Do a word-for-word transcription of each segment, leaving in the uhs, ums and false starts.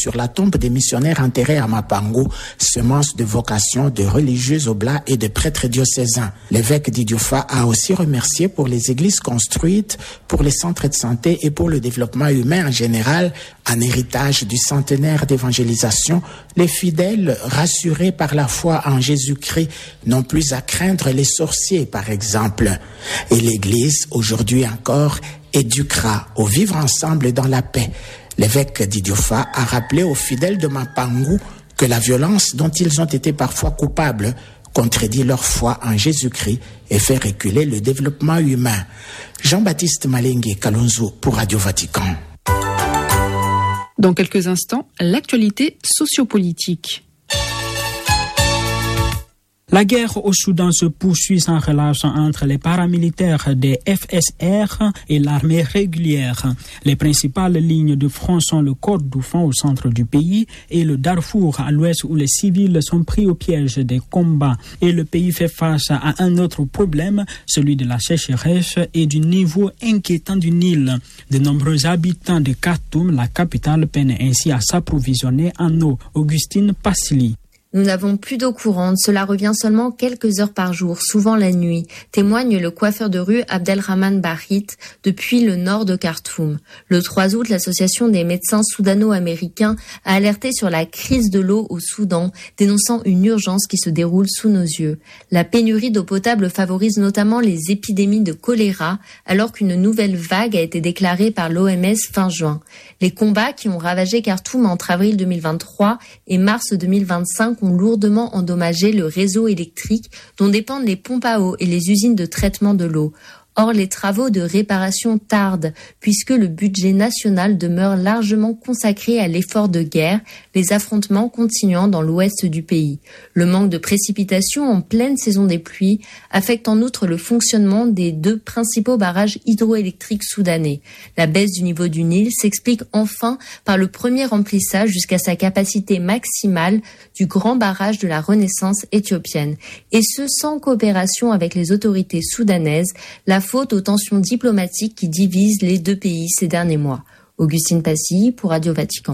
sur la tombe des missionnaires enterrés à Mapango, semence de vocation de religieux oblats et de prêtres diocésains. L'évêque d'Idiofa a aussi remercié pour les églises construites, pour les centres de santé et pour le développement humain en général, en héritage du centenaire d'évangélisation. Les fidèles, rassurés par la foi en Jésus-Christ, n'ont plus à craindre les sorciers, par exemple. Et l'Église, aujourd'hui encore, éduquera au vivre ensemble dans la paix. L'évêque d'Idiofa a rappelé aux fidèles de Mapango que la violence dont ils ont été parfois coupables contredit leur foi en Jésus-Christ et fait reculer le développement humain. Jean-Baptiste Malengue Kalonzo pour Radio Vatican. Dans quelques instants, l'actualité sociopolitique. La guerre au Soudan se poursuit sans relâche entre les paramilitaires des F S R et l'armée régulière. Les principales lignes de front sont le Kordofan au centre du pays et le Darfour à l'ouest où les civils sont pris au piège des combats. Et le pays fait face à un autre problème, celui de la sécheresse et du niveau inquiétant du Nil. De nombreux habitants de Khartoum, la capitale, peinent ainsi à s'approvisionner en eau. Augustine Passili. Nous n'avons plus d'eau courante, cela revient seulement quelques heures par jour, souvent la nuit, témoigne le coiffeur de rue Abdelrahman Bahit depuis le nord de Khartoum. Le trois août, l'association des médecins soudano-américains a alerté sur la crise de l'eau au Soudan, dénonçant une urgence qui se déroule sous nos yeux. La pénurie d'eau potable favorise notamment les épidémies de choléra, alors qu'une nouvelle vague a été déclarée par l'O M S fin juin. Les combats qui ont ravagé Khartoum entre avril deux mille vingt-trois et mars deux mille vingt-cinq ont lourdement endommagé le réseau électrique dont dépendent les pompes à eau et les usines de traitement de l'eau. Or, les travaux de réparation tardent puisque le budget national demeure largement consacré à l'effort de guerre, les affrontements continuant dans l'ouest du pays. Le manque de précipitations en pleine saison des pluies affecte en outre le fonctionnement des deux principaux barrages hydroélectriques soudanais. La baisse du niveau du Nil s'explique enfin par le premier remplissage jusqu'à sa capacité maximale du grand barrage de la Renaissance éthiopienne. Et ce, sans coopération avec les autorités soudanaises, la faute aux tensions diplomatiques qui divisent les deux pays ces derniers mois. Augustine Passy pour Radio Vatican.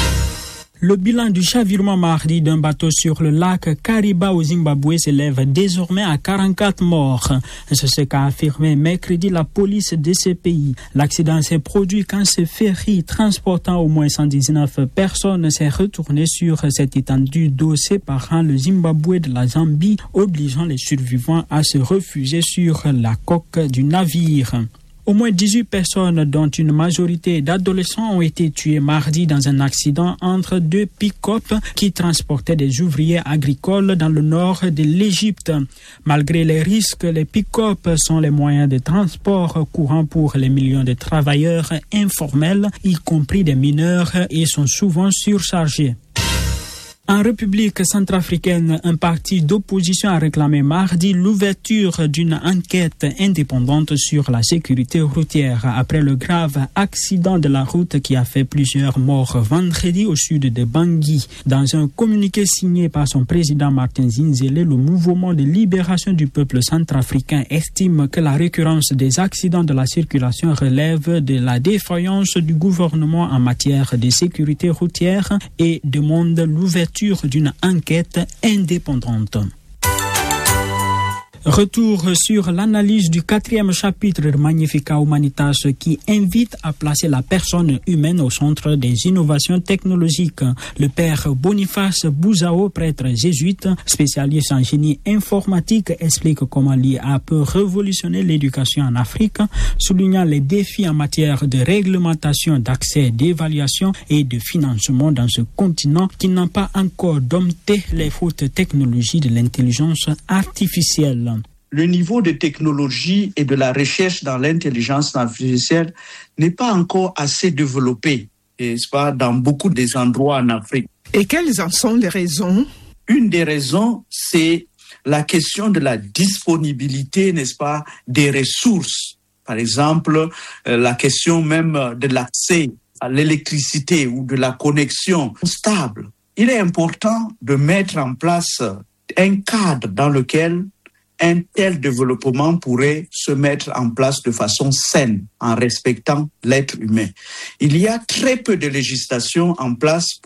Le bilan du chavirement mardi d'un bateau sur le lac Kariba au Zimbabwe s'élève désormais à quarante-quatre morts. C'est ce qu'a affirmé mercredi la police de ce pays. L'accident s'est produit quand ce ferry transportant au moins cent dix-neuf personnes s'est retourné sur cette étendue d'eau séparant le Zimbabwe de la Zambie, obligeant les survivants à se refuger sur la coque du navire. Au moins dix-huit personnes, dont une majorité d'adolescents, ont été tuées mardi dans un accident entre deux pick-up qui transportaient des ouvriers agricoles dans le nord de l'Égypte. Malgré les risques, les pick-up sont les moyens de transport courants pour les millions de travailleurs informels, y compris des mineurs, et sont souvent surchargés. En République centrafricaine, un parti d'opposition a réclamé mardi l'ouverture d'une enquête indépendante sur la sécurité routière après le grave accident de la route qui a fait plusieurs morts vendredi au sud de Bangui. Dans un communiqué signé par son président Martin Zinzele, le mouvement de libération du peuple centrafricain estime que la récurrence des accidents de la circulation relève de la défaillance du gouvernement en matière de sécurité routière et demande l'ouverture d'une enquête indépendante. Retour sur l'analyse du quatrième chapitre de Magnificat Humanitas qui invite à placer la personne humaine au centre des innovations technologiques. Le père Boniface Bouzao, prêtre jésuite, spécialiste en génie informatique, explique comment l'I A peut révolutionner l'éducation en Afrique, soulignant les défis en matière de réglementation, d'accès, d'évaluation et de financement dans ce continent qui n'a pas encore dompté les hautes technologies de l'intelligence artificielle. Le niveau de technologie et de la recherche dans l'intelligence artificielle n'est pas encore assez développé, n'est-ce pas, dans beaucoup des endroits en Afrique. Et quelles en sont les raisons? Une des raisons, c'est la question de la disponibilité, n'est-ce pas, des ressources. Par exemple, euh, la question même de l'accès à l'électricité ou de la connexion stable. Il est important de mettre en place un cadre dans lequel un tel développement pourrait se mettre en place de façon saine, en respectant l'être humain. Il y a très peu de législation en place